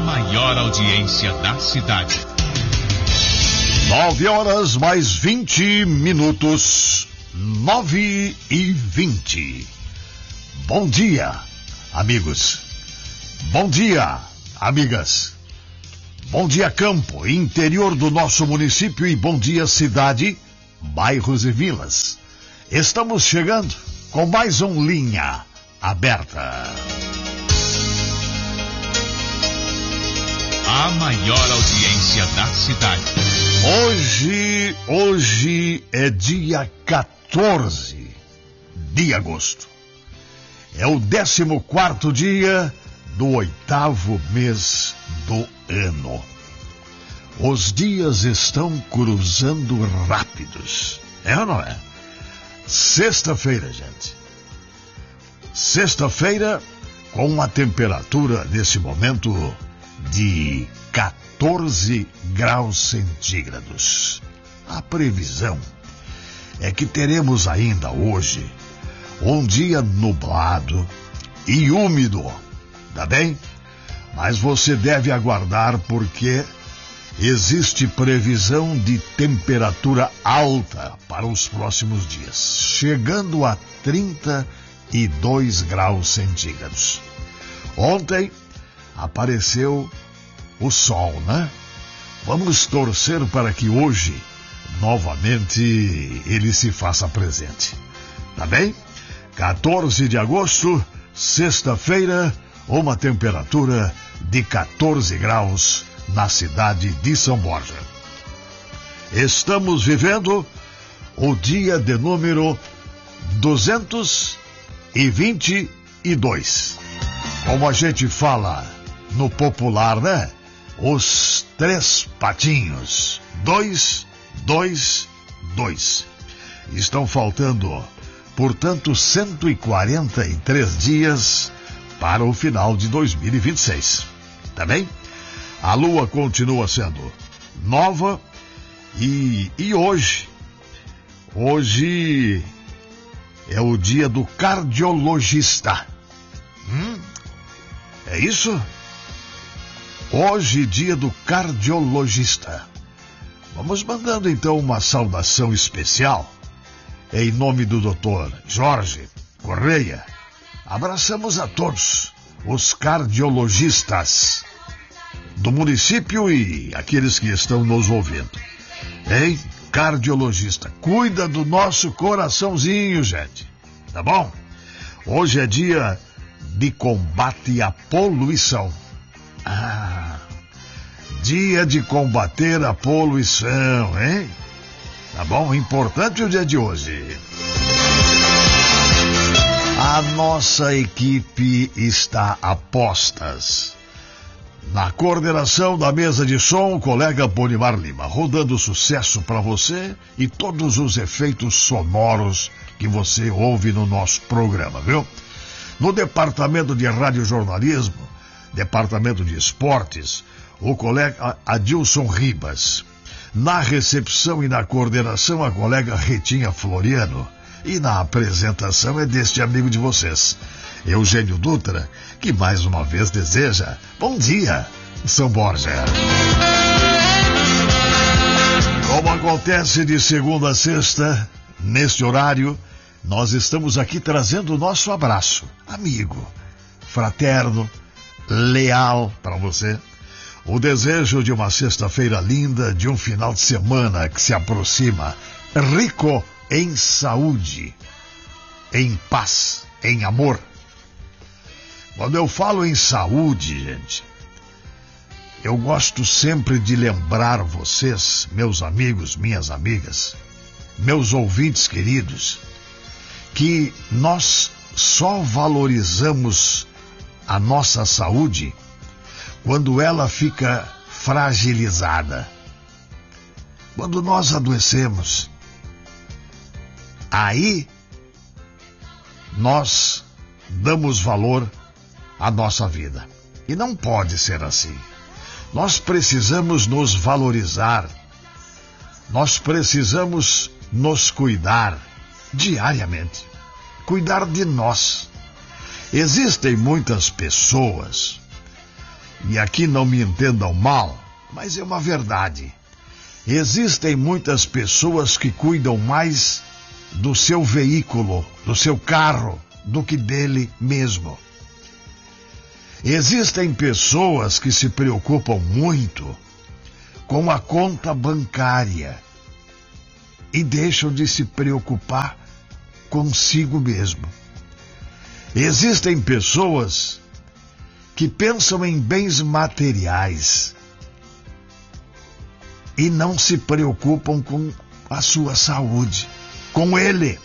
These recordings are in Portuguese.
maior audiência da cidade. 9 horas mais 20 minutos. 9:20. Bom dia, amigos. Bom dia, amigas. Bom dia, campo, interior do nosso município, e bom dia, cidade, bairros e vilas. Estamos chegando com mais um Linha Aberta. A maior audiência da cidade. Hoje é dia 14 de agosto. É o 14º dia do 8º mês do ano. Os dias estão cruzando rápidos. É ou não é? Sexta-feira, gente. Sexta-feira com uma temperatura nesse momento de 14 graus centígrados. A previsão é que teremos ainda hoje um dia nublado e úmido, tá bem? Mas você deve aguardar, porque existe previsão de temperatura alta para os próximos dias, chegando a 32 graus centígrados. Ontem apareceu o sol, né? Vamos torcer para que hoje, novamente, ele se faça presente. Tá bem? 14 de agosto, sexta-feira, uma temperatura de 14 graus na cidade de São Borja. Estamos vivendo o dia de número 222. Como a gente fala no popular, né? Os três patinhos. 2, 2, 2. Estão faltando, portanto, 143 dias para o final de 2026. Tá bem? A lua continua sendo nova e hoje é o dia do cardiologista. É isso? Hoje, dia do cardiologista. Vamos mandando então uma saudação especial em nome do Dr. Jorge Correia. Abraçamos a todos os cardiologistas do município e aqueles que estão nos ouvindo. Hein? Cardiologista, cuida do nosso coraçãozinho, gente. Tá bom? Hoje é dia de combate à poluição. Dia de combater a poluição, hein? Tá bom? Importante o dia de hoje. A nossa equipe está a postas. Na coordenação da mesa de som, o colega Bonimar Lima, rodando sucesso para você e todos os efeitos sonoros que você ouve no nosso programa, viu? No departamento de radiojornalismo, departamento de esportes, o colega Adilson Ribas. Na recepção e na coordenação, a colega Retinha Floriano. E na apresentação é deste amigo de vocês, Eugênio Dutra, que mais uma vez deseja bom dia, São Borja. Como acontece de segunda a sexta, neste horário, nós estamos aqui trazendo o nosso abraço, amigo, fraterno, leal para você. O desejo de uma sexta-feira linda, de um final de semana que se aproxima, rico em saúde, em paz, em amor. Quando eu falo em saúde, gente, eu gosto sempre de lembrar vocês, meus amigos, minhas amigas, meus ouvintes queridos, que nós só valorizamos a nossa saúde quando ela fica fragilizada. Quando nós adoecemos, aí nós damos valor à nossa vida. E não pode ser assim. Nós precisamos nos valorizar. Nós precisamos nos cuidar diariamente. Cuidar de nós. Existem muitas pessoas e aqui não me entendam mal, mas é uma verdade. Existem muitas pessoas que cuidam mais do seu veículo, do seu carro, do que dele mesmo. Existem pessoas que se preocupam muito com a conta bancária e deixam de se preocupar consigo mesmo. Existem pessoas que pensam em bens materiais e não se preocupam com a sua saúde, com ele.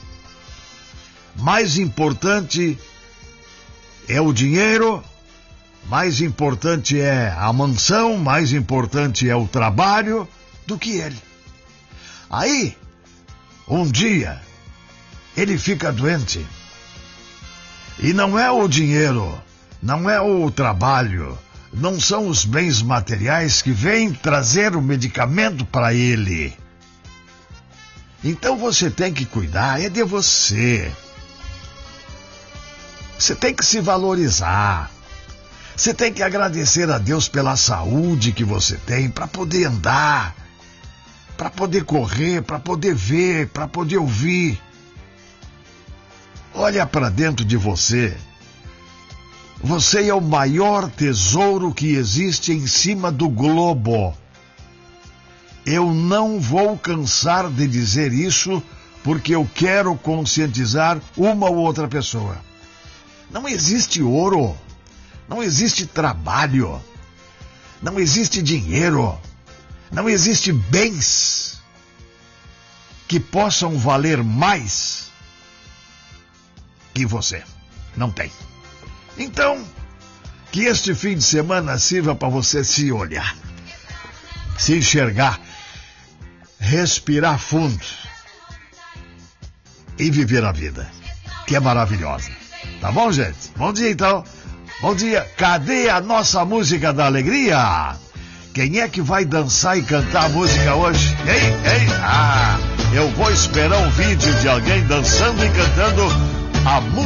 Mais importante é o dinheiro, mais importante é a mansão, mais importante é o trabalho do que ele. Aí, um dia, ele fica doente. E não é o dinheiro, não é o trabalho, não são os bens materiais que vêm trazer o medicamento para ele. Então você tem que cuidar, é de você. Você tem que se valorizar. Você tem que agradecer a Deus pela saúde que você tem para poder andar, para poder correr, para poder ver, para poder ouvir. Olha para dentro de você. Você é o maior tesouro que existe em cima do globo. Eu não vou cansar de dizer isso porque eu quero conscientizar uma ou outra pessoa. Não existe ouro, não existe trabalho, não existe dinheiro, não existe bens que possam valer mais que você. Não tem. Então, que este fim de semana sirva para você se olhar, se enxergar, respirar fundo e viver a vida, que é maravilhosa. Tá bom, gente? Bom dia, então. Bom dia. Cadê a nossa música da alegria? Quem é que vai dançar e cantar a música hoje? Ei. Eu vou esperar um vídeo de alguém dançando e cantando a música.